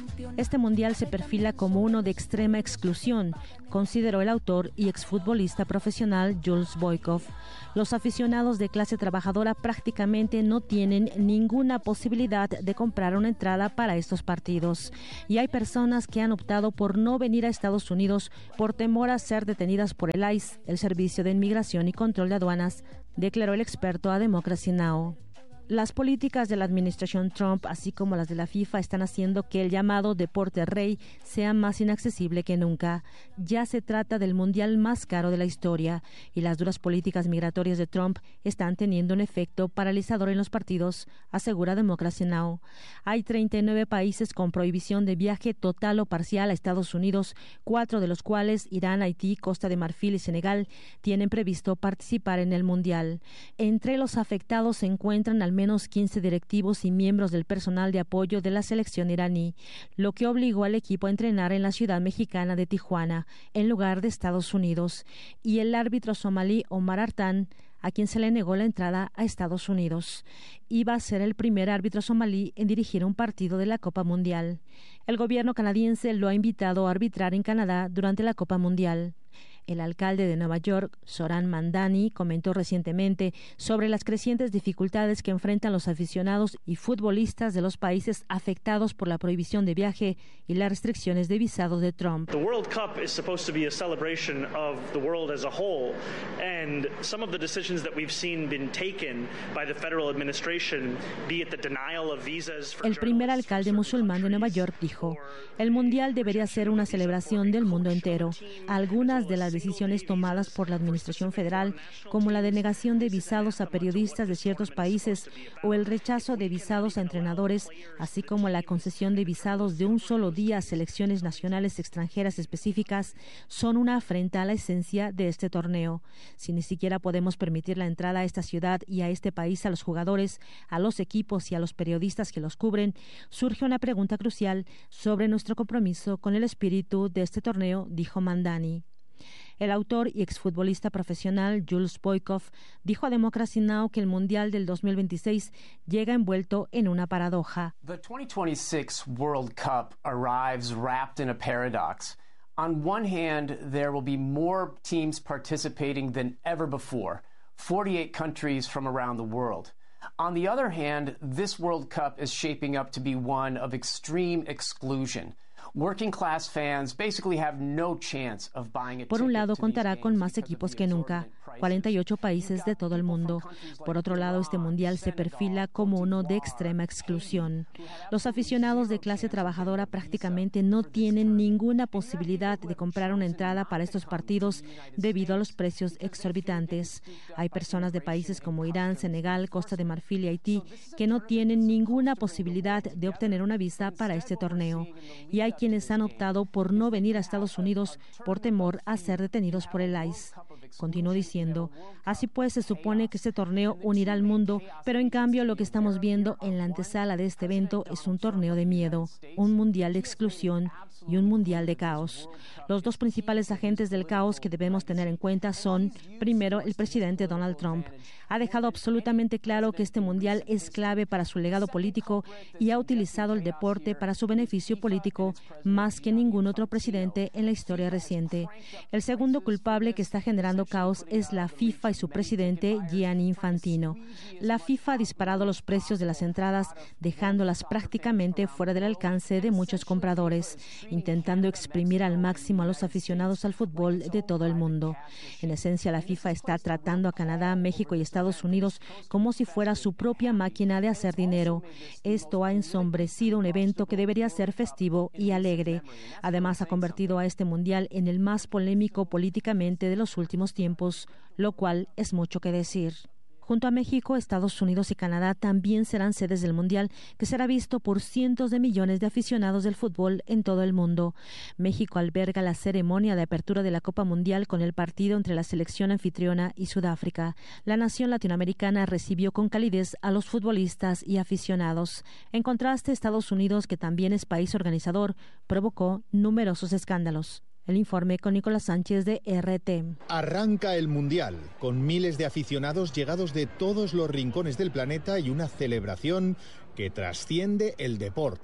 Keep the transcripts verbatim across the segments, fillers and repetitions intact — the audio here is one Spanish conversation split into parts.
Este mundial se perfila como uno de extrema exclusión, consideró el autor y exfutbolista profesional Jules Boykoff. Los aficionados de clase trabajadora prácticamente no tienen ninguna posibilidad de comprar una entrada para estos partidos. Y hay personas que han optado por no venir a Estados Unidos por temor a ser detenidas por el I C E, el Servicio de Inmigración y Control de Aduanas, declaró el experto a Democracy Now! Las políticas de la administración Trump, así como las de la FIFA, están haciendo que el llamado deporte rey sea más inaccesible que nunca. Ya se trata del mundial más caro de la historia y las duras políticas migratorias de Trump están teniendo un efecto paralizador en los partidos, asegura Democracy Now! Hay treinta y nueve países con prohibición de viaje total o parcial a Estados Unidos, cuatro de los cuales, Irán, Haití, Costa de Marfil y Senegal, tienen previsto participar en el mundial. Entre los afectados se encuentran al menos menos quince directivos y miembros del personal de apoyo de la selección iraní, lo que obligó al equipo a entrenar en la ciudad mexicana de Tijuana, en lugar de Estados Unidos, y el árbitro somalí Omar Artan, a quien se le negó la entrada a Estados Unidos. Iba a ser el primer árbitro somalí en dirigir un partido de la Copa Mundial. El gobierno canadiense lo ha invitado a arbitrar en Canadá durante la Copa Mundial. El alcalde de Nueva York, Zohran Mamdani, comentó recientemente sobre las crecientes dificultades que enfrentan los aficionados y futbolistas de los países afectados por la prohibición de viaje y las restricciones de visados de Trump. The World Cup is supposed to be a celebration of the world as a whole, and some of the decisions that we've seen been taken by the federal administration, be it the denial of visas for El primer alcalde musulmán de Nueva York dijo: "El mundial debería ser una celebración del mundo entero. Algunas de las decisiones tomadas por la administración federal, como la denegación de visados a periodistas de ciertos países o el rechazo de visados a entrenadores, así como la concesión de visados de un solo día a selecciones nacionales extranjeras específicas, son una afrenta a la esencia de este torneo. Si ni siquiera podemos permitir la entrada a esta ciudad y a este país a los jugadores, a los equipos y a los periodistas que los cubren, surge una pregunta crucial sobre nuestro compromiso con el espíritu de este torneo", dijo Mamdani. El autor y exfutbolista profesional Jules Boykoff dijo a Democracy Now! Que el Mundial del dos mil veintiséis llega envuelto en una paradoja. The twenty twenty-six World Cup arrives wrapped in a paradox. On one hand, there will be more teams participating than ever before, forty-eight countries from around the world. On the other hand, this World Cup is shaping up to be one of extreme exclusion. Working class fans basically have no chance of buying a ticket. Por un lado, contará con más equipos que nunca, cuarenta y ocho países de todo el mundo. Por otro lado, este mundial se perfila como uno de extrema exclusión. Los aficionados de clase trabajadora prácticamente no tienen ninguna posibilidad de comprar una entrada para estos partidos debido a los precios exorbitantes. Hay personas de países como Irán, Senegal, Costa de Marfil y Haití que no tienen ninguna posibilidad de obtener una visa para este torneo. Y hay quienes han optado por no venir a Estados Unidos por temor a ser detenidos por el I C E. Continuó diciendo: "Así pues, se supone que este torneo unirá al mundo, pero en cambio lo que estamos viendo en la antesala de este evento es un torneo de miedo, un mundial de exclusión y un mundial de caos. Los dos principales agentes del caos que debemos tener en cuenta son, primero, el presidente Donald Trump. Ha dejado absolutamente claro que este mundial es clave para su legado político y ha utilizado el deporte para su beneficio político más que ningún otro presidente en la historia reciente. El segundo culpable que está generando caos es la FIFA y su presidente Gianni Infantino. La FIFA ha disparado los precios de las entradas, dejándolas prácticamente fuera del alcance de muchos compradores, intentando exprimir al máximo a los aficionados al fútbol de todo el mundo. En esencia, la FIFA está tratando a Canadá, México y Estados Unidos como si fuera su propia máquina de hacer dinero. Esto ha ensombrecido un evento que debería ser festivo y alegre. Además, ha convertido a este mundial en el más polémico políticamente de los últimos tiempos, lo cual es mucho que decir. Junto a México, Estados Unidos y Canadá también serán sedes del Mundial, que será visto por cientos de millones de aficionados del fútbol en todo el mundo. México alberga la ceremonia de apertura de la Copa Mundial con el partido entre la selección anfitriona y Sudáfrica. La nación latinoamericana recibió con calidez a los futbolistas y aficionados. En contraste, Estados Unidos, que también es país organizador, provocó numerosos escándalos. El informe con Nicolás Sánchez de R T. Arranca el Mundial, con miles de aficionados llegados de todos los rincones del planeta y una celebración que trasciende el deporte.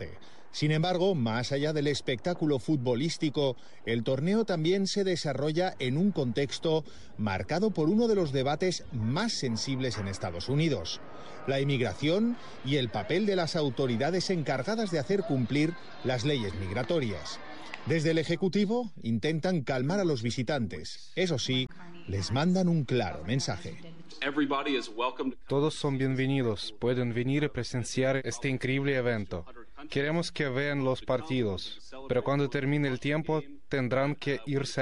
Sin embargo, más allá del espectáculo futbolístico, el torneo también se desarrolla en un contexto marcado por uno de los debates más sensibles en Estados Unidos: la inmigración y el papel de las autoridades encargadas de hacer cumplir las leyes migratorias. Desde el Ejecutivo intentan calmar a los visitantes. Eso sí, les mandan un claro mensaje. Todos son bienvenidos, pueden venir a presenciar este increíble evento. Queremos que vean los partidos, pero cuando termine el tiempo tendrán que irse